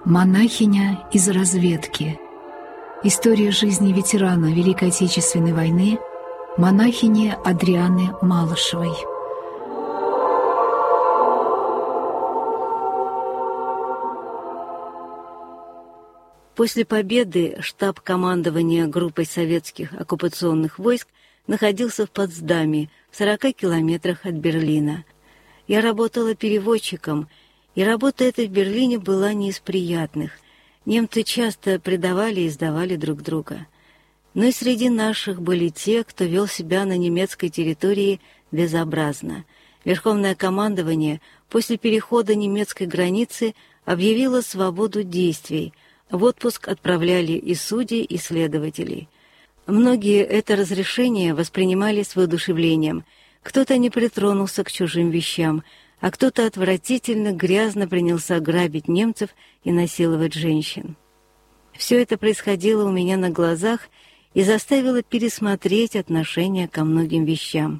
Монахиня из разведки. История жизни ветерана Великой Отечественной войны, монахини Адрианы Малышевой. После победы штаб командования группой советских оккупационных войск находился в Потсдаме, в 40 километрах от Берлина. Я работала переводчиком, и работа эта в Берлине была не из приятных. Немцы часто предавали и сдавали друг друга. Но и среди наших были те, кто вел себя на немецкой территории безобразно. Верховное командование после перехода немецкой границы объявило свободу действий. В отпуск отправляли и судей, и следователей. Многие это разрешение воспринимали с воодушевлением. Кто-то не притронулся к чужим вещам, а кто-то отвратительно грязно принялся грабить немцев и насиловать женщин. Все это происходило у меня на глазах и заставило пересмотреть отношение ко многим вещам.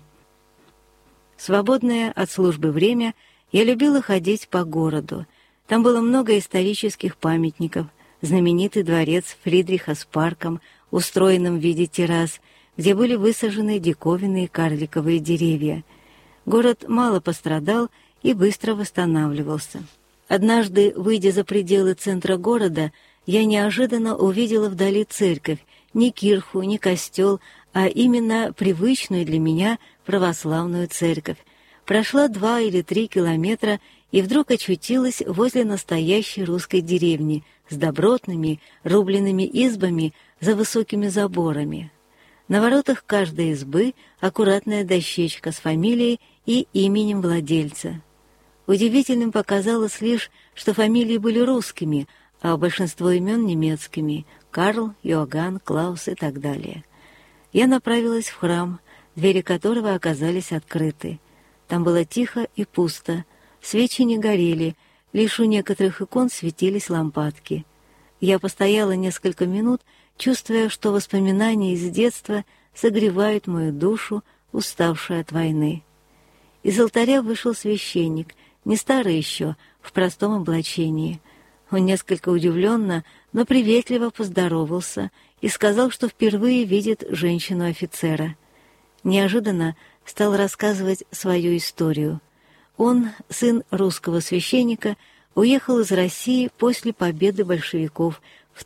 В свободное от службы время я любила ходить по городу. Там было много исторических памятников, знаменитый дворец Фридриха с парком, устроенным в виде террас, где были высажены диковинные карликовые деревья. Город мало пострадал и быстро восстанавливался. Однажды, выйдя за пределы центра города, я неожиданно увидела вдали церковь, не кирху, не костел, а именно привычную для меня православную церковь. Прошла 2 или 3 километра и вдруг очутилась возле настоящей русской деревни с добротными рубленными избами за высокими заборами. На воротах каждой избы аккуратная дощечка с фамилией и именем владельца. Удивительным показалось лишь, что фамилии были русскими, а большинство имен немецкими — Карл, Иоганн, Клаус и так далее. Я направилась в храм, двери которого оказались открыты. Там было тихо и пусто, свечи не горели, лишь у некоторых икон светились лампадки. Я постояла несколько минут, чувствуя, что воспоминания из детства согревают мою душу, уставшую от войны. Из алтаря вышел священник, не старый еще, в простом облачении. Он несколько удивленно, но приветливо поздоровался и сказал, что впервые видит женщину-офицера. Неожиданно стал рассказывать свою историю. Он, сын русского священника, уехал из России после победы большевиков в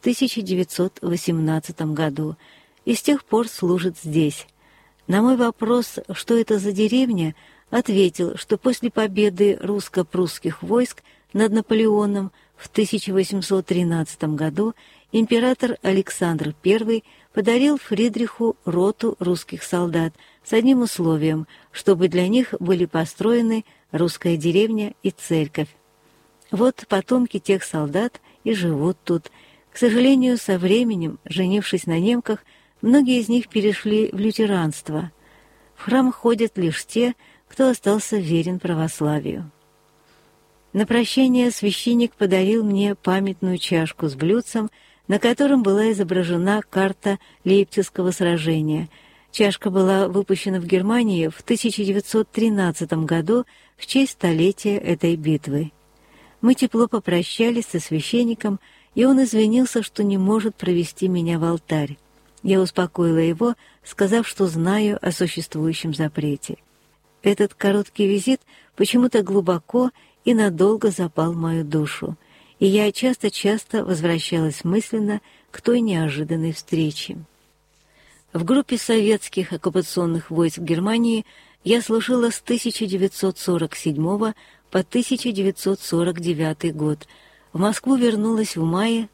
1918 году и с тех пор служит здесь. На мой вопрос, что это за деревня, ответил, что после победы русско-прусских войск над Наполеоном в 1813 году император Александр I подарил Фридриху роту русских солдат с одним условием, чтобы для них были построены русская деревня и церковь. Вот потомки тех солдат и живут тут. К сожалению, со временем, женившись на немках, многие из них перешли в лютеранство. В храм ходят лишь те, кто остался верен православию. На прощание священник подарил мне памятную чашку с блюдцем, на котором была изображена карта Лейпцигского сражения. Чашка была выпущена в Германии в 1913 году в честь столетия этой битвы. Мы тепло попрощались со священником, и он извинился, что не может провести меня в алтарь. Я успокоила его, сказав, что знаю о существующем запрете. Этот короткий визит почему-то глубоко и надолго запал в мою душу, и я часто-часто возвращалась мысленно к той неожиданной встрече. В группе советских оккупационных войск Германии я служила с 1947 по 1949 год. В Москву вернулась в мае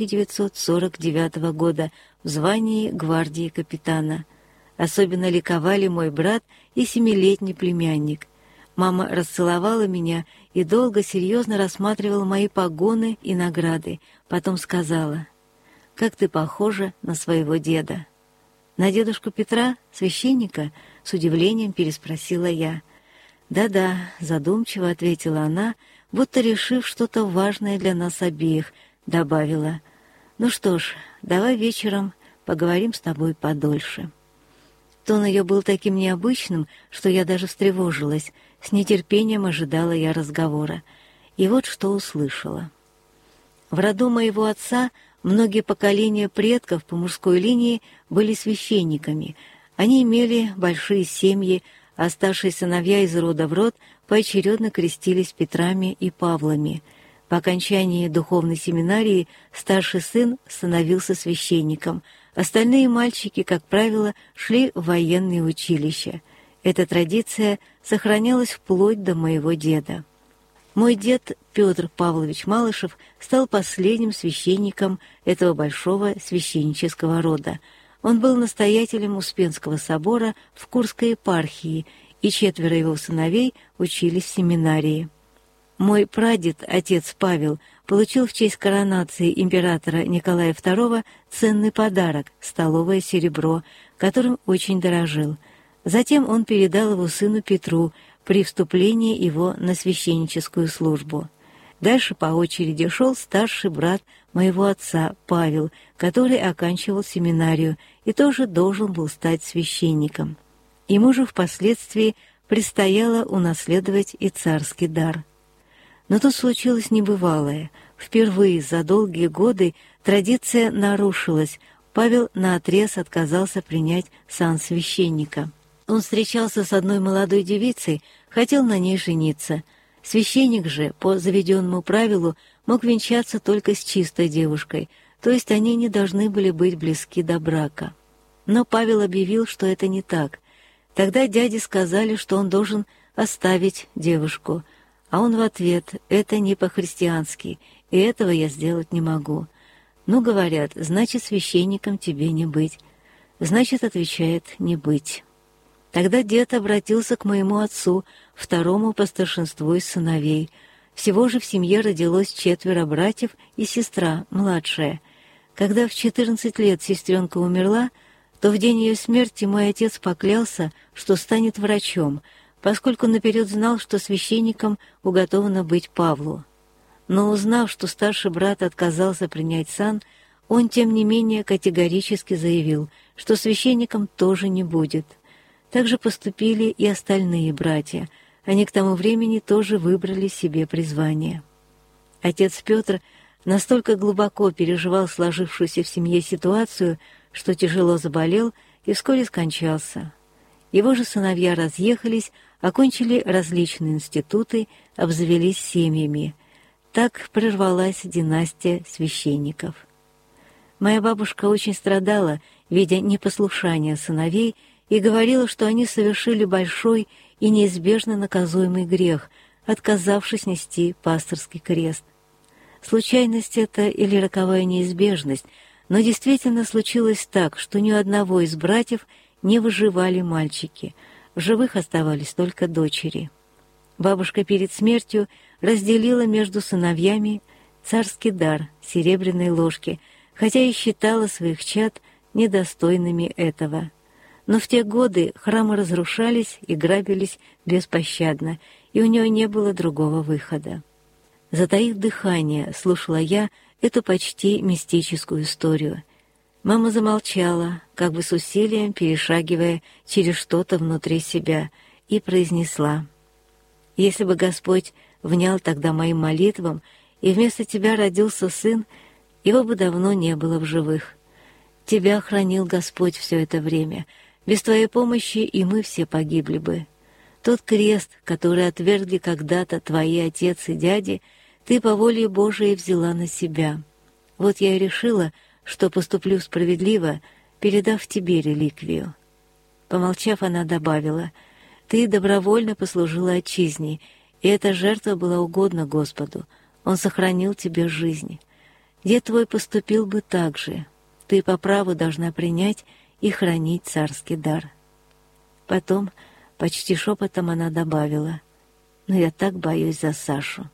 1949 года в звании гвардии капитана. Особенно ликовали мой брат и 7-летний племянник. Мама расцеловала меня и долго серьезно рассматривала мои погоны и награды. Потом сказала: «Как ты похожа на своего деда». «На дедушку Петра, священника?» — с удивлением переспросила я. «Да-да», — задумчиво ответила она, будто решив что-то важное для нас обеих, добавила: «Ну что ж, давай вечером поговорим с тобой подольше». Тон ее был таким необычным, что я даже встревожилась. С нетерпением ожидала я разговора. И вот что услышала. В роду моего отца многие поколения предков по мужской линии были священниками. Они имели большие семьи, а старшие сыновья из рода в род поочередно крестились Петрами и Павлами. По окончании духовной семинарии старший сын становился священником. Остальные мальчики, как правило, шли в военные училища. Эта традиция сохранялась вплоть до моего деда. Мой дед Петр Павлович Малышев стал последним священником этого большого священнического рода. Он был настоятелем Успенского собора в Курской епархии, и 4 его сыновей учились в семинарии. Мой прадед, отец Павел, получил в честь коронации императора Николая II ценный подарок – столовое серебро, которым очень дорожил. Затем он передал его сыну Петру при вступлении его на священническую службу. Дальше по очереди шел старший брат моего отца, Павел, который оканчивал семинарию и тоже должен был стать священником. Ему же впоследствии предстояло унаследовать и царский дар. Но тут случилось небывалое. Впервые за долгие годы традиция нарушилась. Павел наотрез отказался принять сан священника. Он встречался с одной молодой девицей, хотел на ней жениться. Священник же, по заведенному правилу, мог венчаться только с чистой девушкой, то есть они не должны были быть близки до брака. Но Павел объявил, что это не так. Тогда дяде сказали, что он должен оставить девушку, а он в ответ: «Это не по-христиански, и этого я сделать не могу». Ну, говорят, значит, священником тебе не быть. Значит, отвечает, не быть. Тогда дед обратился к моему отцу, второму по старшинству из сыновей. Всего же в семье родилось 4 братьев и сестра, младшая. Когда в 14 лет сестренка умерла, то в день ее смерти мой отец поклялся, что станет врачом, поскольку наперед знал, что священником уготовано быть Павлу. Но узнав, что старший брат отказался принять сан, он, тем не менее, категорически заявил, что священником тоже не будет. Так же поступили и остальные братья. Они к тому времени тоже выбрали себе призвание. Отец Петр настолько глубоко переживал сложившуюся в семье ситуацию, что тяжело заболел и вскоре скончался. Его же сыновья разъехались, окончили различные институты, обзавелись семьями. Так прервалась династия священников. Моя бабушка очень страдала, видя непослушание сыновей, и говорила, что они совершили большой и неизбежно наказуемый грех, отказавшись нести пасторский крест. Случайность это или роковая неизбежность, но действительно случилось так, что ни у одного из братьев не выживали мальчики, в живых оставались только дочери. Бабушка перед смертью разделила между сыновьями царский дар серебряной ложки, хотя и считала своих чад недостойными этого. Но в те годы храмы разрушались и грабились беспощадно, и у нее не было другого выхода. Затаив дыхание, слушала я эту почти мистическую историю. Мама замолчала, как бы с усилием перешагивая через что-то внутри себя, и произнесла: «Если бы Господь внял тогда моим молитвам, и вместо тебя родился сын, его бы давно не было в живых. Тебя хранил Господь все это время. Без твоей помощи и мы все погибли бы. Тот крест, который отвергли когда-то твои отец и дяди, ты по воле Божией взяла на себя. Вот я и решила, что поступлю справедливо, передав тебе реликвию». Помолчав, она добавила: «Ты добровольно послужила отчизне, и эта жертва была угодна Господу. Он сохранил тебе жизнь. Дед твой поступил бы так же. Ты по праву должна принять и хранить царский дар». Потом, почти шепотом, она добавила: «Но я так боюсь за Сашу».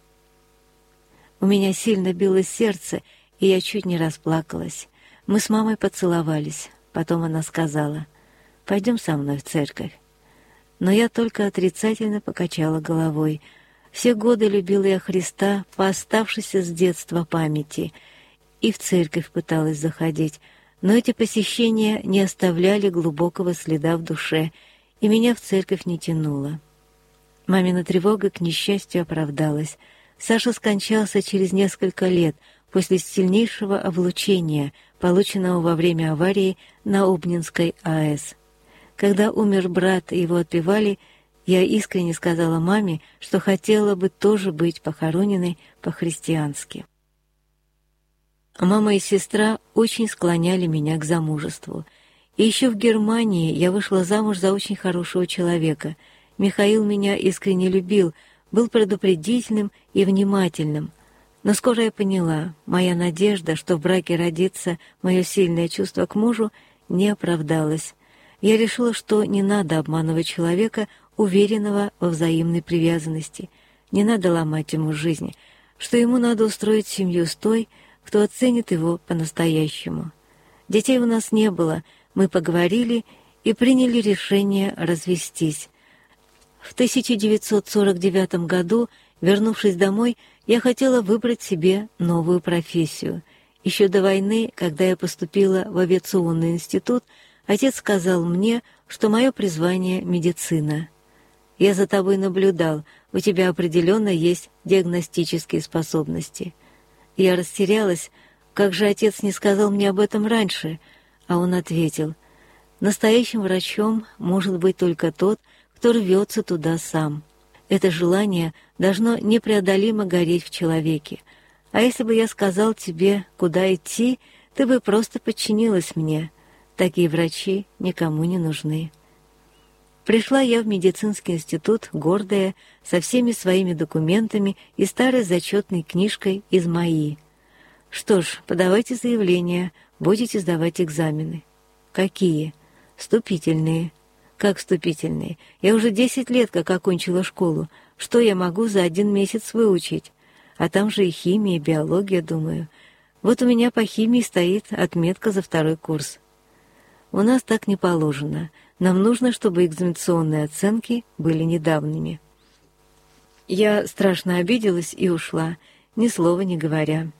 У меня сильно билось сердце, и я чуть не расплакалась. Мы с мамой поцеловались. Потом она сказала: «Пойдем со мной в церковь». Но я только отрицательно покачала головой. Все годы любила я Христа по оставшейся с детства памяти, и в церковь пыталась заходить, но эти посещения не оставляли глубокого следа в душе, и меня в церковь не тянуло. Мамина тревога, к несчастью, оправдалась. Саша скончался через несколько лет после сильнейшего облучения, полученного во время аварии на Обнинской АЭС. Когда умер брат и его отпевали, я искренне сказала маме, что хотела бы тоже быть похороненной по-христиански. Мама и сестра очень склоняли меня к замужеству. И еще в Германии я вышла замуж за очень хорошего человека. Михаил меня искренне любил, был предупредительным и внимательным. Но скоро я поняла, моя надежда, что в браке родится мое сильное чувство к мужу, не оправдалась. Я решила, что не надо обманывать человека, уверенного во взаимной привязанности. Не надо ломать ему жизнь, что ему надо устроить семью с той, кто оценит его по-настоящему. Детей у нас не было, мы поговорили и приняли решение развестись. В 1949 году, вернувшись домой, я хотела выбрать себе новую профессию. Еще до войны, когда я поступила в авиационный институт, отец сказал мне, что мое призвание — медицина. «Я за тобой наблюдал, у тебя определенно есть диагностические способности». Я растерялась, как же отец не сказал мне об этом раньше, а он ответил: «Настоящим врачом может быть только тот, кто рвется туда сам. Это желание должно непреодолимо гореть в человеке. А если бы я сказал тебе, куда идти, ты бы просто подчинилась мне. Такие врачи никому не нужны». Пришла я в медицинский институт, гордая, со всеми своими документами и старой зачетной книжкой из МАИ. «Что ж, подавайте заявление, будете сдавать экзамены». «Какие?» «Вступительные». «Как вступительные? Я уже 10 лет как окончила школу. Что я могу за 1 месяц выучить? А там же и химия, и биология, думаю. Вот у меня по химии стоит отметка за 2-й курс». «У нас так не положено. Нам нужно, чтобы экзаменационные оценки были недавними». Я страшно обиделась и ушла, ни слова не говоря.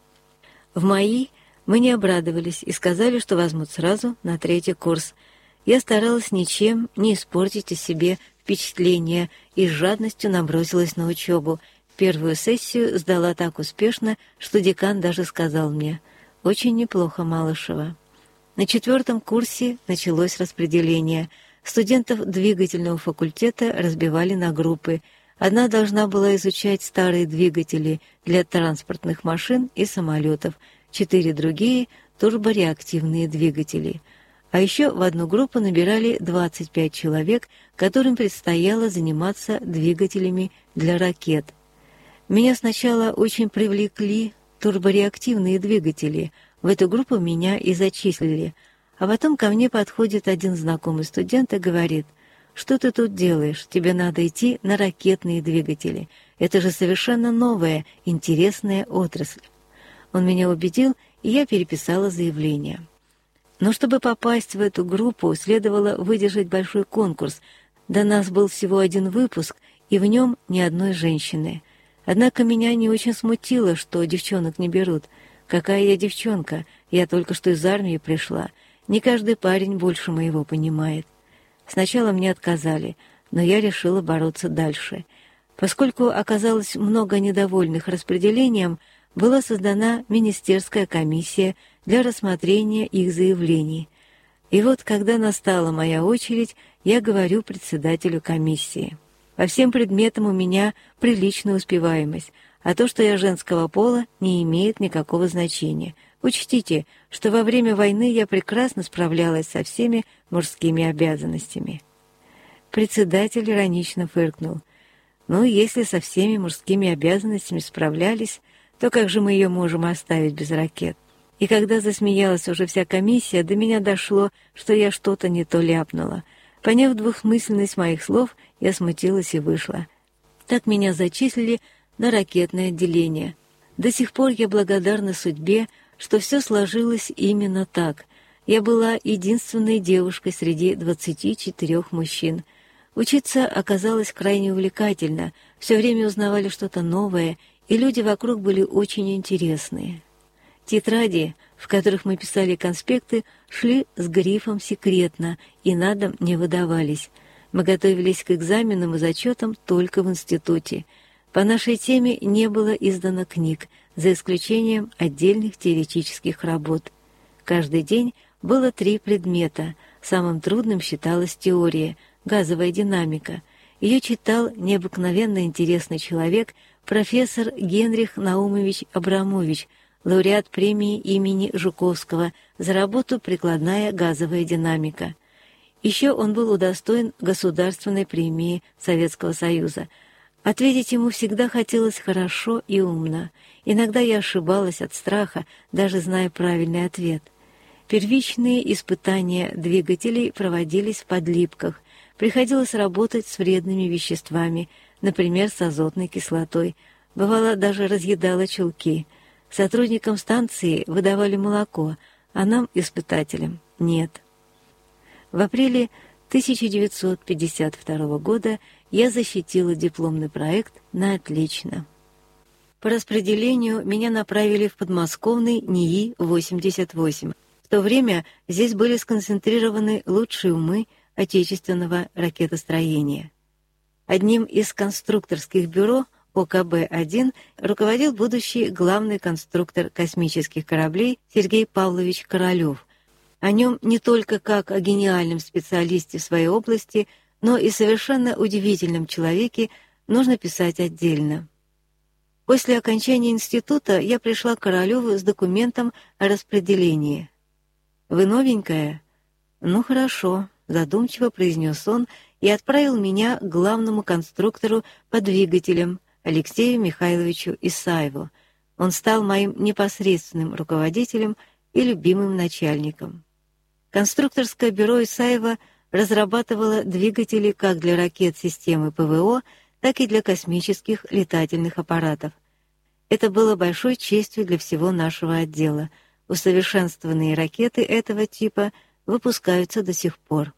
В МАИ мы не обрадовались и сказали, что возьмут сразу на 3-й курс. Я старалась ничем не испортить о себе впечатление и с жадностью набросилась на учебу. Первую сессию сдала так успешно, что декан даже сказал мне: «Очень неплохо, Малышева». На 4-м курсе началось распределение. Студентов двигательного факультета разбивали на группы. Одна должна была изучать старые двигатели для транспортных машин и самолетов, 4 другие — турбореактивные двигатели. А еще в одну группу набирали 25 человек, которым предстояло заниматься двигателями для ракет. Меня сначала очень привлекли турбореактивные двигатели. В эту группу меня и зачислили. А потом ко мне подходит один знакомый студент и говорит: «Что ты тут делаешь? Тебе надо идти на ракетные двигатели. Это же совершенно новая, интересная отрасль». Он меня убедил, и я переписала заявление. Но чтобы попасть в эту группу, следовало выдержать большой конкурс. До нас был всего 1 выпуск, и в нем ни одной женщины. Однако меня не очень смутило, что девчонок не берут. Какая я девчонка? Я только что из армии пришла. Не каждый парень больше моего понимает. Сначала мне отказали, но я решила бороться дальше. Поскольку оказалось много недовольных распределением, была создана министерская комиссия для рассмотрения их заявлений. И вот, когда настала моя очередь, я говорю председателю комиссии: «По всем предметам у меня приличная успеваемость, а то, что я женского пола, не имеет никакого значения. Учтите, что во время войны я прекрасно справлялась со всеми мужскими обязанностями». Председатель иронично фыркнул: «Ну, если со всеми мужскими обязанностями справлялись, то как же мы ее можем оставить без ракет?» И когда засмеялась уже вся комиссия, до меня дошло, что я что-то не то ляпнула. Поняв двусмысленность моих слов, я смутилась и вышла. Так меня зачислили на ракетное отделение. До сих пор я благодарна судьбе, что все сложилось именно так. Я была единственной девушкой среди 24 мужчин. Учиться оказалось крайне увлекательно, все время узнавали что-то новое, и люди вокруг были очень интересные. Тетради, в которых мы писали конспекты, шли с грифом «секретно» и на дом не выдавались. Мы готовились к экзаменам и зачетам только в институте. По нашей теме не было издано книг, за исключением отдельных теоретических работ. Каждый день было 3 предмета. Самым трудным считалась теория, газовая динамика. Ее читал необыкновенно интересный человек, профессор Генрих Наумович Абрамович, лауреат премии имени Жуковского за работу «Прикладная газовая динамика». Еще он был удостоен Государственной премии Советского Союза. Ответить ему всегда хотелось хорошо и умно. Иногда я ошибалась от страха, даже зная правильный ответ. Первичные испытания двигателей проводились в подлипках. Приходилось работать с вредными веществами, например, с азотной кислотой. Бывало, даже разъедала чулки. Сотрудникам станции выдавали молоко, а нам, испытателям, нет. В апреле 1952 года я защитила дипломный проект на отлично. По распределению меня направили в подмосковный НИИ-88. В то время здесь были сконцентрированы лучшие умы отечественного ракетостроения. Одним из конструкторских бюро ОКБ-1 руководил будущий главный конструктор космических кораблей Сергей Павлович Королев. О нем не только как о гениальном специалисте в своей области, но и совершенно удивительном человеке нужно писать отдельно. После окончания института я пришла к Королеву с документом о распределении. «Вы новенькая?» «Ну хорошо», — задумчиво произнес он и отправил меня к главному конструктору по двигателям Алексею Михайловичу Исаеву. Он стал моим непосредственным руководителем и любимым начальником. Конструкторское бюро Исаева разрабатывало двигатели как для ракет системы ПВО, так и для космических летательных аппаратов. Это было большой честью для всего нашего отдела. Усовершенствованные ракеты этого типа выпускаются до сих пор.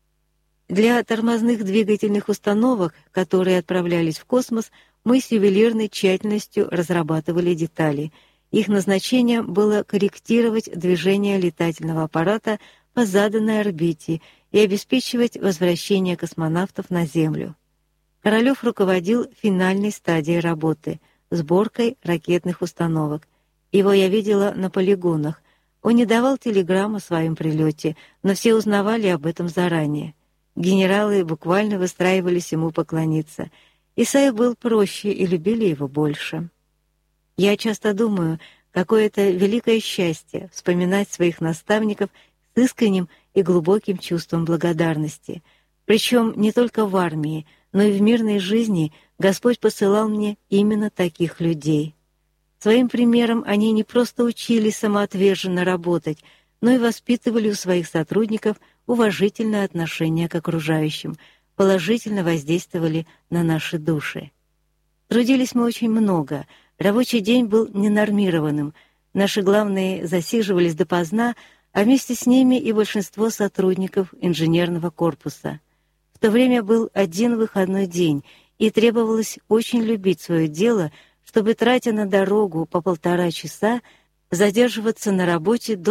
Для тормозных двигательных установок, которые отправлялись в космос, мы с ювелирной тщательностью разрабатывали детали. Их назначением было корректировать движение летательного аппарата по заданной орбите и обеспечивать возвращение космонавтов на Землю. Королев руководил финальной стадией работы — сборкой ракетных установок. Его я видела на полигонах. Он не давал телеграмм о своем прилете, но все узнавали об этом заранее. Генералы буквально выстраивались ему поклониться. Исаев был проще, и любили его больше. Я часто думаю, какое это великое счастье вспоминать своих наставников с искренним и глубоким чувством благодарности. Причем не только в армии, но и в мирной жизни Господь посылал мне именно таких людей. Своим примером они не просто учили самоотверженно работать, но и воспитывали у своих сотрудников уважительное отношение к окружающим, положительно воздействовали на наши души. Трудились мы очень много, рабочий день был ненормированным, наши главные засиживались допоздна, а вместе с ними и большинство сотрудников инженерного корпуса. В то время был один выходной день, и требовалось очень любить свое дело, чтобы, тратя на дорогу по 1,5 часа, задерживаться на работе до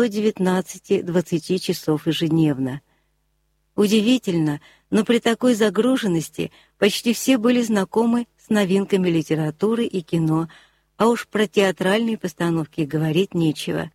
19-20 часов ежедневно. Удивительно, но при такой загруженности почти все были знакомы с новинками литературы и кино, а уж про театральные постановки говорить нечего.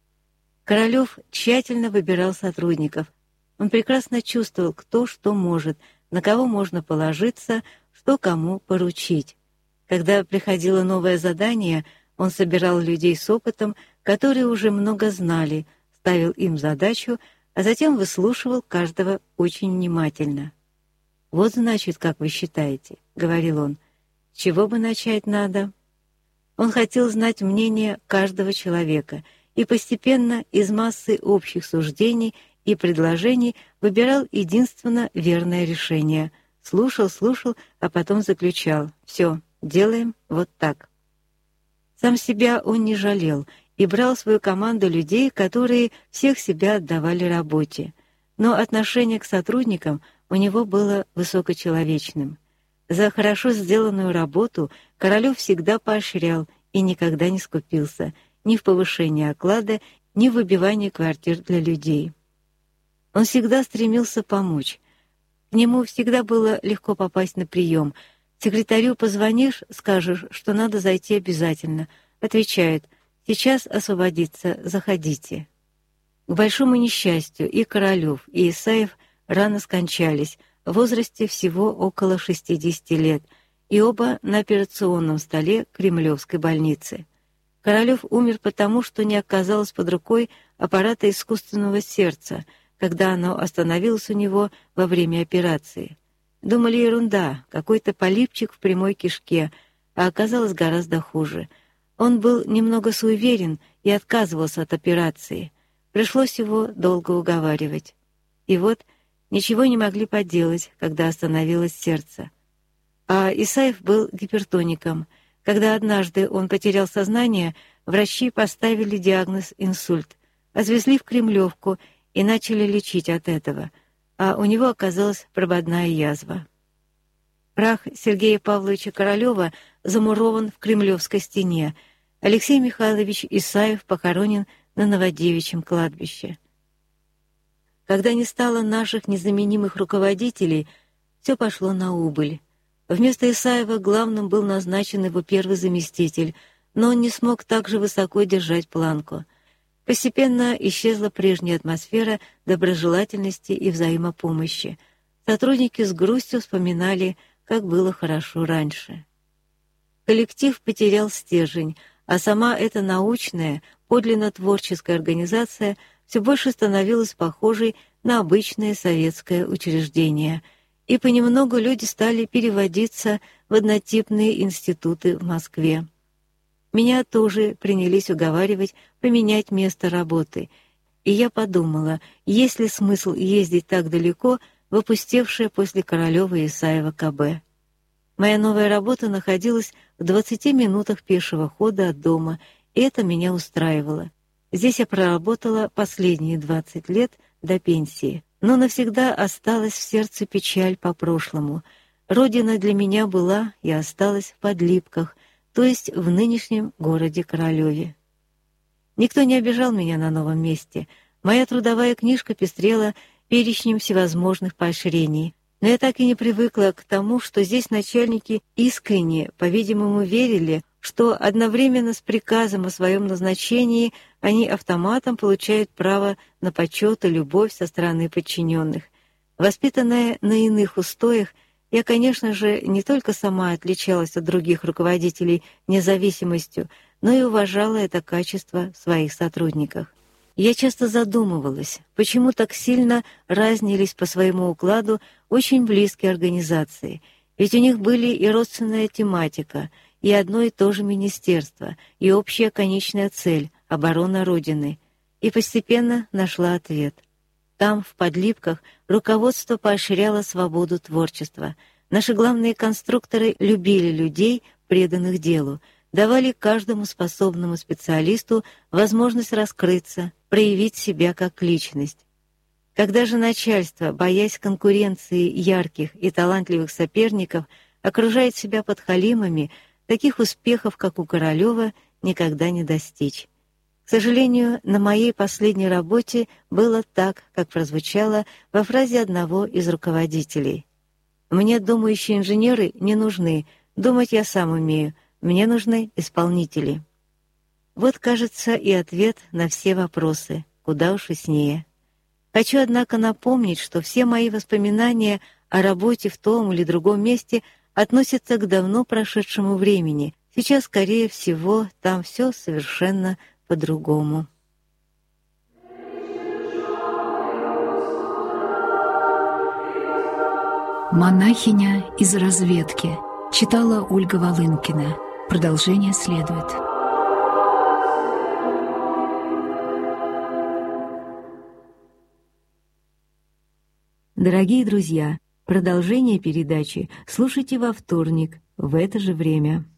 Королев тщательно выбирал сотрудников. Он прекрасно чувствовал, кто что может, на кого можно положиться, что кому поручить. Когда приходило новое задание, он собирал людей с опытом, которые уже много знали, ставил им задачу, а затем выслушивал каждого очень внимательно. «Вот, значит, как вы считаете», — говорил он, — «с чего бы начать надо?» Он хотел знать мнение каждого человека и постепенно из массы общих суждений и предложений выбирал единственно верное решение. Слушал, а потом заключал: «Все, делаем вот так». Сам себя он не жалел и брал в свою команду людей, которые всех себя отдавали работе. Но отношение к сотрудникам у него было высокочеловечным. За хорошо сделанную работу Королев всегда поощрял и никогда не скупился ни в повышении оклада, ни в выбивании квартир для людей. Он всегда стремился помочь. К нему всегда было легко попасть на прием. Секретарю позвонишь, скажешь, что надо зайти обязательно. Отвечают: «Сейчас освободиться, заходите». К большому несчастью, и Королёв, и Исаев рано скончались, в возрасте всего около 60 лет, и оба на операционном столе Кремлевской больницы. Королёв умер потому, что не оказалось под рукой аппарата искусственного сердца, когда оно остановилось у него во время операции. Думали, ерунда, какой-то полипчик в прямой кишке, а оказалось гораздо хуже. Он был немного суеверен и отказывался от операции. Пришлось его долго уговаривать. И вот ничего не могли поделать, когда остановилось сердце. А Исаев был гипертоником. Когда однажды он потерял сознание, врачи поставили диагноз инсульт, отвезли в Кремлевку и начали лечить от этого, а у него оказалась прободная язва. Прах Сергея Павловича Королёва замурован в Кремлевской стене. Алексей Михайлович Исаев похоронен на Новодевичьем кладбище. Когда не стало наших незаменимых руководителей, все пошло на убыль. Вместо Исаева главным был назначен его первый заместитель, но он не смог так же высоко держать планку. Постепенно исчезла прежняя атмосфера доброжелательности и взаимопомощи. Сотрудники с грустью вспоминали, как было хорошо раньше. Коллектив потерял стержень, а сама эта научная, подлинно творческая организация все больше становилась похожей на обычное советское учреждение, и понемногу люди стали переводиться в однотипные институты в Москве. Меня тоже принялись уговаривать поменять место работы, и я подумала, есть ли смысл ездить так далеко в опустевшее после Королёва и Исаева КБ. Моя новая работа находилась в 20 минутах пешего хода от дома, и это меня устраивало. Здесь я проработала последние 20 лет до пенсии, но навсегда осталась в сердце печаль по прошлому. Родина для меня была и осталась в Подлипках, то есть в нынешнем городе Королёве. Никто не обижал меня на новом месте. Моя трудовая книжка пестрела перечнем всевозможных поощрений. Но я так и не привыкла к тому, что здесь начальники искренне, по-видимому, верили, что одновременно с приказом о своем назначении они автоматом получают право на почет и любовь со стороны подчиненных. Воспитанная на иных устоях, я, конечно же, не только сама отличалась от других руководителей независимостью, но и уважала это качество в своих сотрудниках. Я часто задумывалась, почему так сильно разнились по своему укладу очень близкие организации, ведь у них были и родственная тематика, и одно и то же министерство, и общая конечная цель — оборона Родины. И постепенно нашла ответ. Там, в Подлипках, руководство поощряло свободу творчества. Наши главные конструкторы любили людей, преданных делу, давали каждому способному специалисту возможность раскрыться, проявить себя как личность. Когда же начальство, боясь конкуренции ярких и талантливых соперников, окружает себя подхалимами, таких успехов, как у Королёва, никогда не достичь. К сожалению, на моей последней работе было так, как прозвучало во фразе одного из руководителей. «Мне думающие инженеры не нужны, думать я сам умею, мне нужны исполнители». Вот, кажется, и ответ на все вопросы, куда уж яснее. Хочу, однако, напомнить, что все мои воспоминания о работе в том или другом месте относятся к давно прошедшему времени. Сейчас, скорее всего, там все совершенно по-другому. «Монахиня из разведки» читала Ольга Волынкина. Продолжение следует. Дорогие друзья, продолжение передачи слушайте во вторник в это же время.